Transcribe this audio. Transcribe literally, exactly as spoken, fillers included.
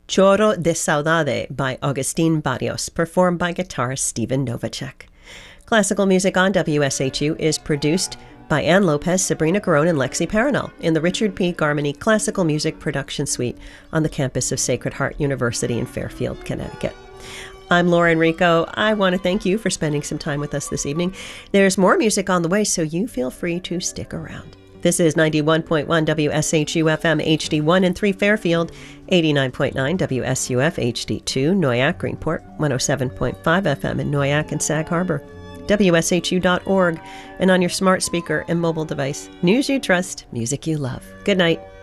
Choro de Saudade by Agustin Barrios, performed by guitarist Stephen Novacek. Classical music on W S H U is produced by Ann Lopez, Sabrina Garone, and Lexi Paranel in the Richard P. Garmany Classical Music Production Suite on the campus of Sacred Heart University in Fairfield, Connecticut. I'm Laura Enrico. I want to thank you for spending some time with us this evening. There's more music on the way, so you feel free to stick around. This is ninety-one point one W S H U F M H D one in three Fairfield, eighty-nine point nine W S U F H D two Noyac Greenport, one oh seven point five F M in Noyac and Sag Harbor, W S H U dot org, and on your smart speaker and mobile device. News you trust, music you love. Good night.